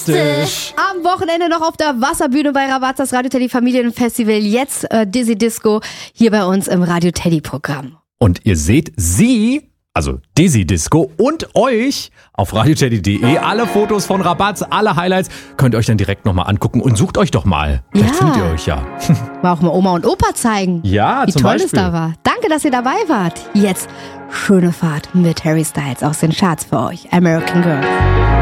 fantastisch. Am Wochenende noch auf der Wasserbühne bei Rabatz, das Radio Teddy Familienfestival. Jetzt Dizzy Disco hier bei uns im Radio Teddy Programm. Und ihr seht sie, also Dizzy Disco und euch auf radioteddy.de. Alle Fotos von Rabatz, alle Highlights könnt ihr euch dann direkt nochmal angucken und sucht euch doch mal. Vielleicht findet ihr euch ja. Mal auch mal Oma und Opa zeigen. Ja, wie zum toll Beispiel. es da war. Danke, dass ihr dabei wart. Jetzt schöne Fahrt mit Harry Styles aus den Charts für euch. American Girl.